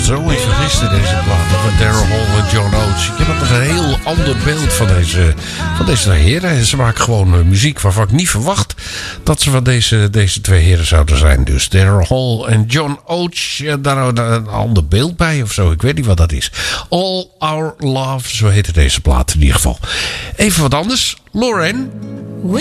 zo even gisteren deze plaat van Daryl Hall en John Oates. Ik heb nog een heel ander beeld van deze heren. En ze maken gewoon muziek waarvan ik niet verwacht dat ze van deze twee heren zouden zijn. Dus Daryl Hall en John Oates, daar een ander beeld bij of zo. Ik weet niet wat dat is. All Our Love, zo heette deze plaat in ieder geval. Even wat anders. Lorraine,